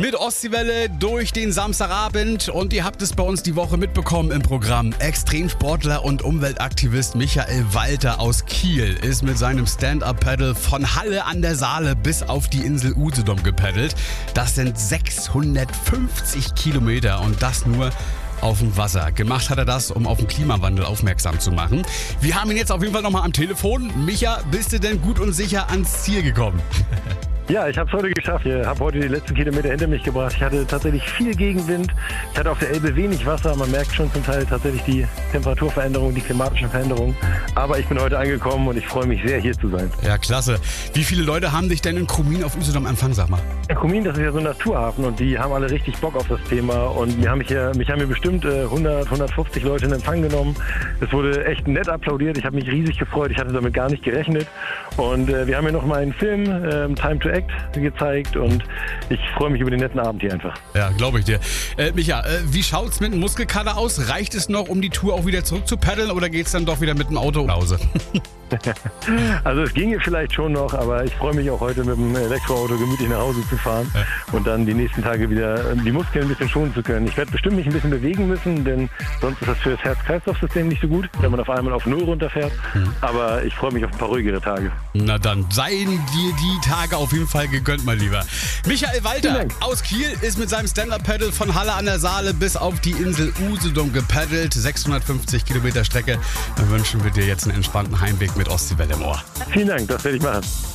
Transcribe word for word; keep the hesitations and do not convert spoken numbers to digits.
mit Ostseewelle durch den Samstagabend. Und ihr habt es bei uns die Woche mitbekommen im Programm. Extremsportler und Umweltaktivist Michael Walter aus Kiel ist mit seinem Stand-Up-Paddle von Halle an der Saale bis auf die Insel Usedom gepaddelt. Das sind sechshundertfünfzig Kilometer und das nur auf dem Wasser. Gemacht hat er das, um auf den Klimawandel aufmerksam zu machen. Wir haben ihn jetzt auf jeden Fall nochmal am Telefon. Micha, bist du denn gut und sicher ans Ziel gekommen? Ja, ich habe es heute geschafft. Ich habe heute die letzten Kilometer hinter mich gebracht. Ich hatte tatsächlich viel Gegenwind. Ich hatte auf der Elbe wenig Wasser. Man merkt schon zum Teil tatsächlich die Temperaturveränderungen, die klimatischen Veränderungen. Aber ich bin heute angekommen und ich freue mich sehr, hier zu sein. Ja, klasse. Wie viele Leute haben dich denn in Krumin auf Usedom empfangen, sag mal? In Krumin, das ist ja so ein Naturhafen und die haben alle richtig Bock auf das Thema. Und wir haben mich, hier, mich haben hier bestimmt hundert, hundertfünfzig Leute in Empfang genommen. Es wurde echt nett applaudiert. Ich habe mich riesig gefreut. Ich hatte damit gar nicht gerechnet. Und äh, wir haben hier noch mal einen Film, ähm, Time to Act, gezeigt und ich freue mich über den netten Abend hier einfach. Ja, glaube ich dir. Äh, Micha, äh, wie schaut's mit dem Muskelkater aus? Reicht es noch, um die Tour auch wieder zurück zu paddeln oder geht's dann doch wieder mit dem Auto nach Hause? Also es ginge vielleicht schon noch, aber ich freue mich auch heute mit dem Elektroauto gemütlich nach Hause zu fahren ja. und dann die nächsten Tage wieder die Muskeln ein bisschen schonen zu können. Ich werde bestimmt mich ein bisschen bewegen müssen, denn sonst ist das für das Herz-Kreislauf-System nicht so gut, wenn man auf einmal auf Null runterfährt. Mhm. Aber ich freue mich auf ein paar ruhigere Tage. Na dann, seien dir die Tage auf jeden Fall gegönnt, mein Lieber. Michael Walter aus Kiel ist mit seinem Stand-Up-Paddle von Halle an der Saale bis auf die Insel Usedom gepaddelt. sechshundertfünfzig Kilometer Strecke. Dann wünschen wir dir jetzt einen entspannten Heimweg mit Ostseewelle im Ohr. Vielen Dank, das werde ich machen.